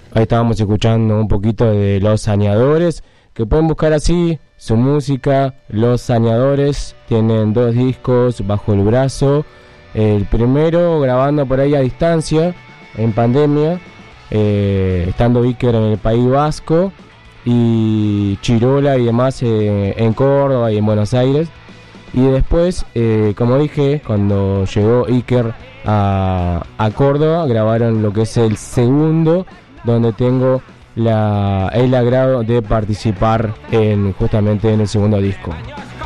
Ahí estábamos escuchando un poquito de Los Saneadores, que pueden buscar así su música. Los Saneadores tienen 2 discos bajo el brazo. El primero grabando por ahí a distancia, en pandemia, estando Iker en el País Vasco y Chirola y demás en Córdoba y en Buenos Aires. Y después, como dije, cuando llegó Iker a Córdoba, grabaron lo que es el segundo, donde tengo el agrado de participar justamente en el segundo disco.